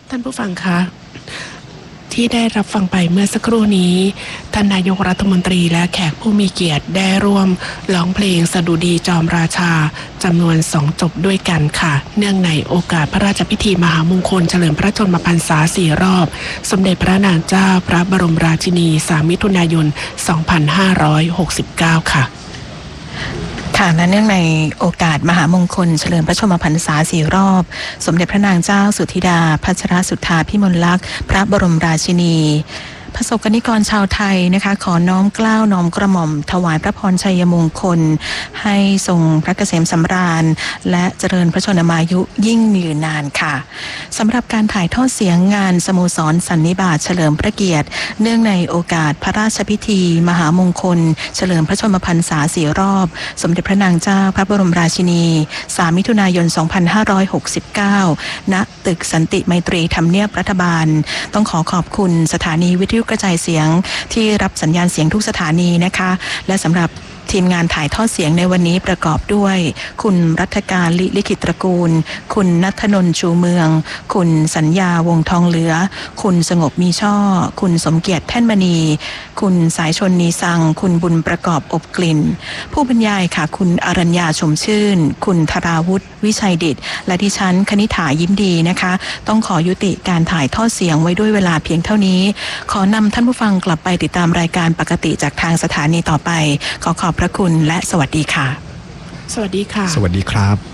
ท่านผู้ฟังคะที่ได้รับฟังไปเมื่อสักครู่นี้ท่านนายกรัฐมนตรีและแขกผู้มีเกียรติได้ร่วมร้องเพลงสดุดีจอมราชาจำนวน2 จบด้วยกันค่ะเนื่องในโอกาสพระราชพิธีมหามงคลเฉลิมพระชนมพรรษา4 รอบสมเด็จพระนางเจ้าพระบรมราชินี3 มิถุนายน 2569 ค่ะและเนื่องในโอกาสมหามงคลเฉลิมพระชนมพรรษา4 รอบสมเด็จพระนางเจ้าสุธิดาพัชรสุทธาภิมลลักษณ์พระบรมราชินีประสบกนิกรชาวไทยนะคะขอน้อมเกล้าน้อมกระหม่อมถวายพระพรชัยมงคลให้ทรงพระเกษมสำราญและเจริญพระชนมายุยิ่งยืนนานค่ะสำหรับการถ่ายทอดเสียงงานสโมสรสันนิบาตเฉลิมพระเกียรติเนื่องในโอกาสพระราชพิธีมหามงคลเฉลิมพระชนมพรรษา4 รอบสมเด็จพระนางเจ้าพระบรมราชินี3 มิถุนายน 2569 ณ ตึกสันติไมตรีทำเนียบรัฐบาลต้องขอบคุณสถานีวิทยุกระจายเสียงที่รับสัญญาณเสียงทุกสถานีนะคะและสำหรับทีมงานถ่ายทอดเสียงในวันนี้ประกอบด้วยคุณรัฐการลิขิตตระกูลคุณณัฐนนท์ชูเมืองคุณสัญญาวงทองเหลือคุณสงบมีช่อคุณสมเกียรติแท่นมณีคุณสายชนนีสังคุณบุญประกอบอบกลิ่นผู้บรรยายค่ะคุณอรัญญาชมชื่นคุณธราวุฒิวิชัยดิษฐ์และดิฉันคณิษฐายิ้มดีนะคะต้องขอยุติการถ่ายทอดเสียงไว้ด้วยเวลาเพียงเท่านี้ขอนำท่านผู้ฟังกลับไปติดตามรายการปกติจากทางสถานีต่อไปขอบพระคุณและสวัสดีค่ะสวัสดีค่ะสวัสดีครับ